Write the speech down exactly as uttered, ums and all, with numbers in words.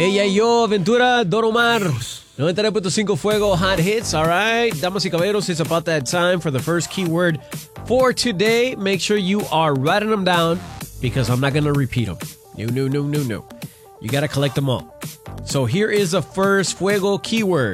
Ella y yo, Aventura, Don Omar. noventa y nueve punto cinco Fuego Hot Hits. All right, damas y caballeros, it's about that time for the first keyword for today. Make sure you are writing them down because I'm not going to repeat them. No, no, no, no, no. You got to collect them all. So here is the first Fuego keyword.